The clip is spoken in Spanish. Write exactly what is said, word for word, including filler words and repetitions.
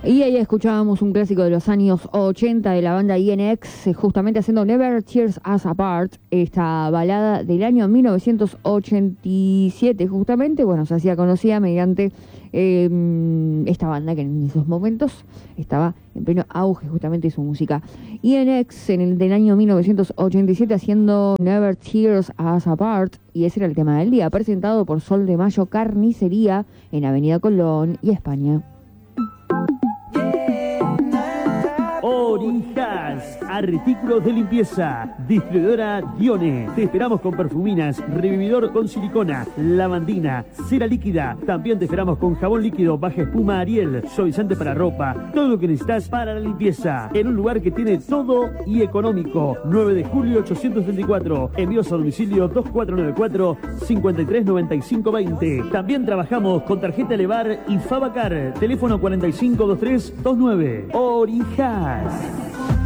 Y ahí escuchábamos un clásico de los años ochenta de la banda I N X, justamente haciendo Never Tears Us Apart, esta balada del año mil novecientos ochenta y siete, justamente, bueno, se hacía conocida mediante eh, esta banda que en esos momentos estaba en pleno auge justamente de su música. I N X en el del año mil novecientos ochenta y siete haciendo Never Tears Us Apart, y ese era el tema del día, presentado por Sol de Mayo Carnicería en Avenida Colón y España. Orijas, artículos de limpieza, distribuidora Dione. Te esperamos con perfuminas, revividor con silicona, lavandina, cera líquida. También te esperamos con jabón líquido, baja espuma Ariel, suavizante para ropa. Todo lo que necesitas para la limpieza. En un lugar que tiene todo y económico. nueve de julio ochocientos treinta y cuatro. Envíos a domicilio dos cuatro nueve cuatro, cinco tres nueve cinco dos cero. También trabajamos con tarjeta Elevar y Fabacar. Teléfono cuatro cinco dos tres dos nueve. Orijas.